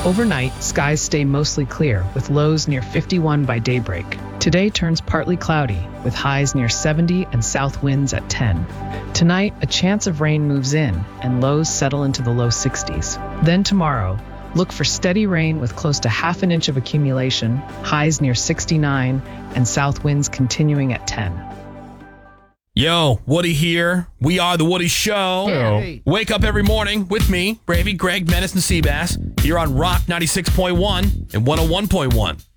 Overnight, skies stay mostly clear, with lows near 51 by daybreak. Today turns partly cloudy, with highs near 70 and south winds at 10. Tonight, a chance of rain moves in, and lows settle into the low 60s. Then tomorrow, look for steady rain with close to half an inch of accumulation, highs near 69, and south winds continuing at 10. Yo, Woody here. We are The Woody Show. Hey. Wake up every morning with me, Bravey, Greg, Menace, and Seabass, here on Rock 96.1 and 101.1.